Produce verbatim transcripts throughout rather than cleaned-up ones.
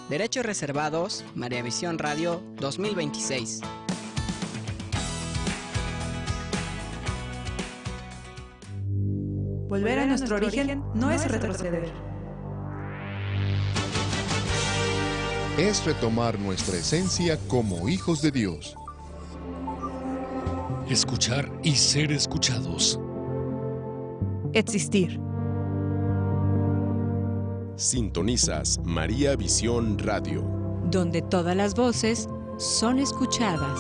Derechos reservados, María Visión Radio dos mil veintiséis. Volver a nuestro origen no es retroceder. Es retomar nuestra esencia como hijos de Dios. Escuchar y ser escuchados. Existir. Sintonizas María Visión Radio, donde todas las voces son escuchadas.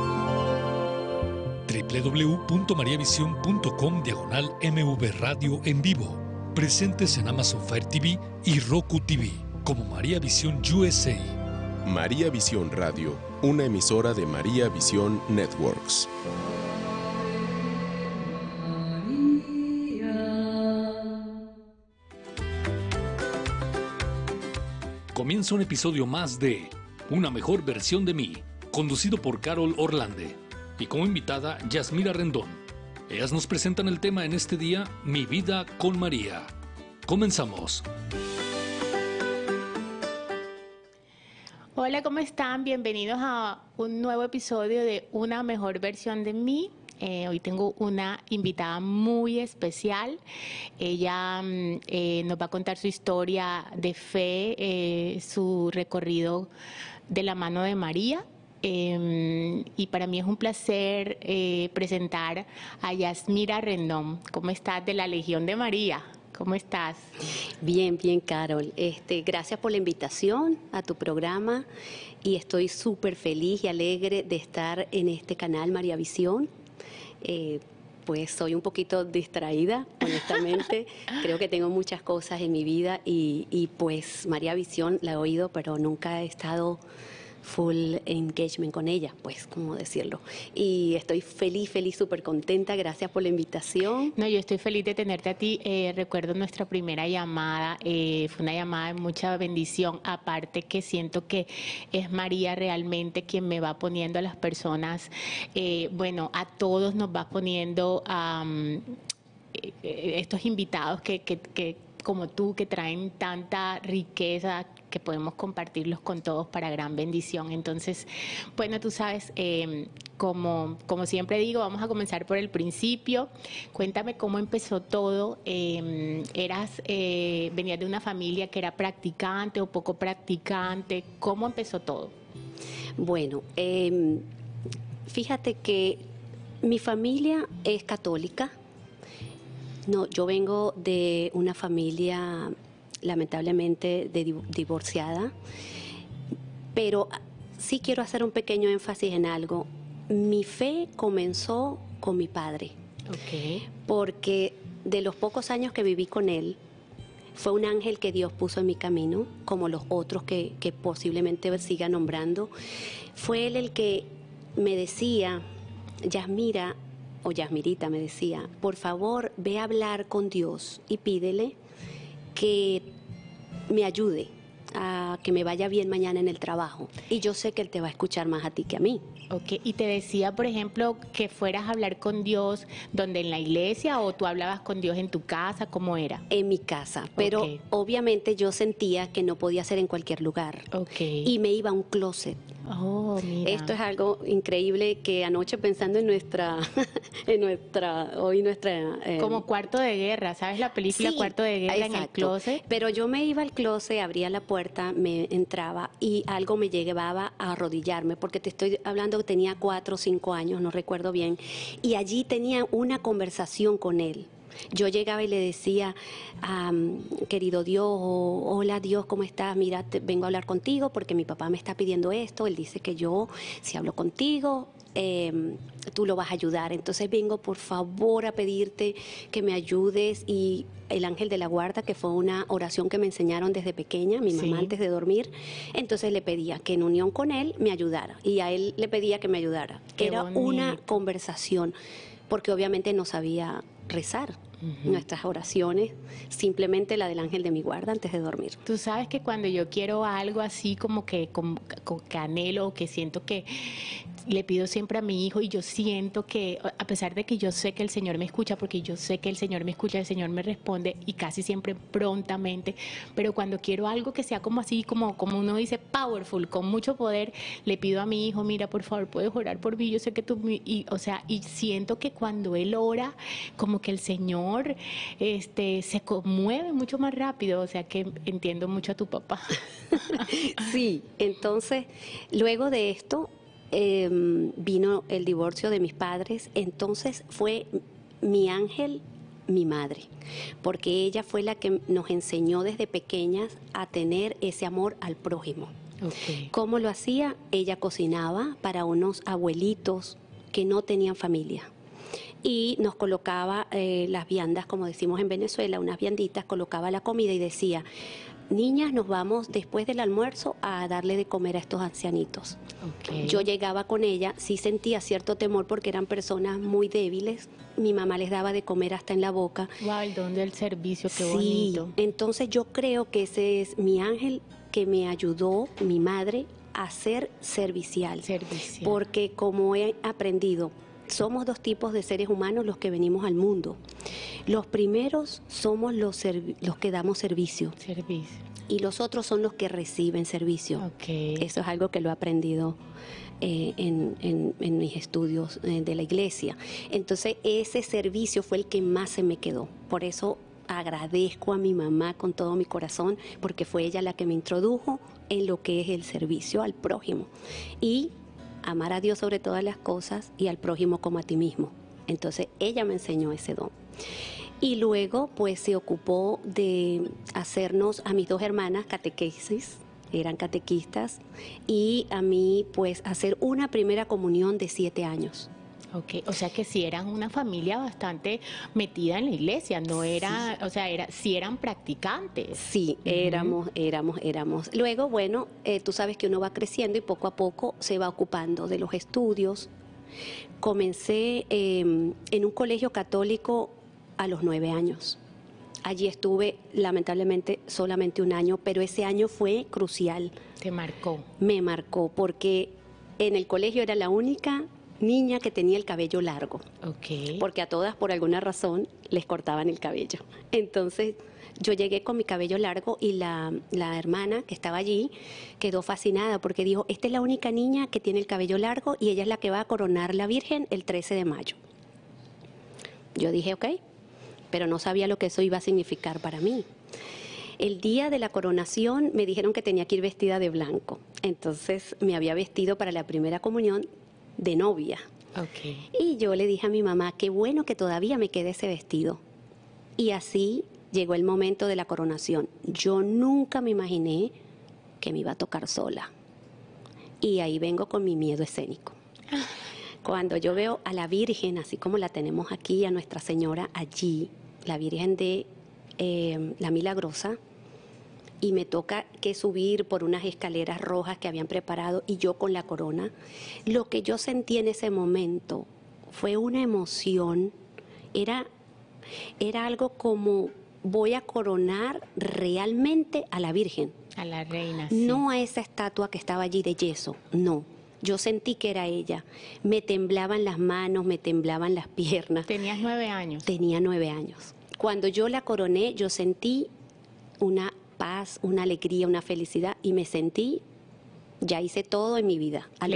doble u doble u doble u punto maría visión punto com diagonal M V Radio en vivo. Presentes en Amazon Fire T V y Roku T V como María Visión U S A. María Visión Radio, una emisora de María Visión Networks. Comienza un episodio más de Una mejor versión de mí, conducido por Carol Orlande y como invitada Yasmira Rendón. Ellas nos presentan el tema en este día, Mi vida con María. Comenzamos. Hola, ¿cómo están? Bienvenidos a un nuevo episodio de Una mejor versión de mí. Eh, hoy tengo una invitada muy especial. Ella eh, nos va a contar su historia de fe, eh, su recorrido de la mano de María. Eh, y para mí es un placer eh, presentar a Yasmira Rendón. ¿Cómo estás? De la Legión de María. ¿Cómo estás? Bien, bien, Carol. Este, gracias por la invitación a tu programa y estoy súper feliz y alegre de estar en este canal María Visión. Eh, pues soy un poquito distraída, honestamente. Creo que tengo muchas cosas en mi vida y, y pues María Visión la he oído, pero nunca he estado full engagement con ella, pues, ¿cómo decirlo? Y estoy feliz, feliz, súper contenta. Gracias por la invitación. No, yo estoy feliz de tenerte a ti. Eh, recuerdo nuestra primera llamada, eh, fue una llamada de mucha bendición, aparte que siento que es María realmente quien me va poniendo a las personas, eh, bueno, a todos nos va poniendo um, eh, estos invitados que, que, que como tú, que traen tanta riqueza, que podemos compartirlos con todos para gran bendición. Entonces, bueno, tú sabes, eh, como, como siempre digo, vamos a comenzar por el principio. Cuéntame cómo empezó todo. Eh, eras, eh, ¿Venías de una familia que era practicante o poco practicante? ¿Cómo empezó todo? Bueno, eh, fíjate que mi familia es católica. No, yo vengo de una familia lamentablemente de divorciada, pero sí quiero hacer un pequeño énfasis en algo. Mi fe comenzó con mi padre, okay, porque de los pocos años que viví con él, fue un ángel que Dios puso en mi camino, como los otros que, que posiblemente siga nombrando. Fue él el que me decía, Yasmira, o Yasmirita me decía, por favor, ve a hablar con Dios y pídele que me ayude a que me vaya bien mañana en el trabajo. Y yo sé que Él te va a escuchar más a ti que a mí. Ok, y te decía, por ejemplo, que fueras a hablar con Dios, ¿donde en la iglesia o tú hablabas con Dios en tu casa? ¿Cómo era? En mi casa, pero okay, obviamente yo sentía que no podía ser en cualquier lugar. Okay. Y me iba a un closet. Oh, mira. Esto es algo increíble que anoche pensando en nuestra, en nuestra, hoy nuestra... Eh, Como Cuarto de Guerra, ¿sabes la película sí, Cuarto de Guerra? Exacto. En el closet? Pero yo me iba al closet, abría la puerta, me entraba y algo me llevaba a arrodillarme, porque te estoy hablando que tenía cuatro o cinco años, no recuerdo bien, y allí tenía una conversación con Él. Yo llegaba y le decía, um, querido Dios, oh, hola Dios, ¿cómo estás? Mira, te, vengo a hablar contigo porque mi papá me está pidiendo esto. Él dice que yo, si hablo contigo, eh, tú lo vas a ayudar. Entonces vengo por favor a pedirte que me ayudes. Y el ángel de la guarda, que fue una oración que me enseñaron desde pequeña, mi mamá, sí, antes de dormir. Entonces le pedía que en unión con él me ayudara. Y a él le pedía que me ayudara. Qué Era bonito. Una conversación, porque obviamente no sabía rezar. Uh-huh. Nuestras oraciones, simplemente la del ángel de mi guarda antes de dormir. Tú sabes que cuando yo quiero algo así como que, como, como que anhelo o que siento que le pido siempre a mi hijo y yo siento que, a pesar de que yo sé que el Señor me escucha, porque yo sé que el Señor me escucha, el Señor me responde y casi siempre prontamente, pero cuando quiero algo que sea como así, como, como uno dice, powerful, con mucho poder, le pido a mi hijo, mira, por favor, puedes orar por mí, yo sé que tú, y, o sea, y siento que cuando él ora, como que el Señor este, se conmueve mucho más rápido, o sea que entiendo mucho a tu papá. Sí, entonces, luego de esto, Eh, vino el divorcio de mis padres, entonces fue mi ángel, mi madre, porque ella fue la que nos enseñó desde pequeñas a tener ese amor al prójimo. Okay. ¿Cómo lo hacía? Ella cocinaba para unos abuelitos que no tenían familia y nos colocaba eh, las viandas, como decimos en Venezuela, unas vianditas, colocaba la comida y decía: niñas, nos vamos después del almuerzo a darle de comer a estos ancianitos. Okay. Yo llegaba con ella, sí sentía cierto temor porque eran personas muy débiles. Mi mamá les daba de comer hasta en la boca. Wow, el don del servicio, qué sí, bonito. Entonces yo creo que ese es mi ángel que me ayudó, mi madre, a ser servicial. Servicial. Porque como he aprendido, somos dos tipos de seres humanos los que venimos al mundo. Los primeros somos los, los que damos servicio. Servicio. Y los otros son los que reciben servicio. Okay. Eso es algo que lo he aprendido eh, en, en, en mis estudios eh, de la iglesia. Entonces ese servicio fue el que más se me quedó. Por eso agradezco a mi mamá con todo mi corazón, porque fue ella la que me introdujo en lo que es el servicio al prójimo. Y amar a Dios sobre todas las cosas y al prójimo como a ti mismo. Entonces ella me enseñó ese don. Y luego pues se ocupó de hacernos a mis dos hermanas catequesis, eran catequistas, y a mí pues hacer una primera comunión de siete años. Okay, o sea que sí eran una familia bastante metida en la iglesia, no era, sí. O sea, era, sí eran practicantes. Sí, uh-huh. éramos, éramos, éramos. Luego, bueno, eh, tú sabes que uno va creciendo y poco a poco se va ocupando de los estudios. Comencé eh, en un colegio católico a los nueve años. Allí estuve lamentablemente solamente un año, pero ese año fue crucial. ¿Te marcó? Me marcó porque en el colegio era la única niña que tenía el cabello largo. Okay. Porque a todas por alguna razón les cortaban el cabello. Entonces yo llegué con mi cabello largo y la, la hermana que estaba allí quedó fascinada porque dijo: esta es la única niña que tiene el cabello largo y ella es la que va a coronar la Virgen el trece de mayo. Yo dije ok, pero no sabía lo que eso iba a significar para mí. El día de la coronación me dijeron que tenía que ir vestida de blanco. Entonces me había vestido para la primera comunión de novia. Okay. Y yo le dije a mi mamá, qué bueno que todavía me quede ese vestido. Y así llegó el momento de la coronación. Yo nunca me imaginé que me iba a tocar sola. Y ahí vengo con mi miedo escénico. Cuando yo veo a la Virgen, así como la tenemos aquí, a Nuestra Señora allí, la Virgen de eh, la Milagrosa, y me toca que subir por unas escaleras rojas que habían preparado y yo con la corona, lo que yo sentí en ese momento fue una emoción, era, era algo como voy a coronar realmente a la Virgen. A la reina, sí. No a esa estatua que estaba allí de yeso, no. Yo sentí que era ella. Me temblaban las manos, me temblaban las piernas. ¿Tenías nueve años? Tenía nueve años. Cuando yo la coroné, yo sentí una paz, una alegría, una felicidad y me sentí, ya hice todo en mi vida. A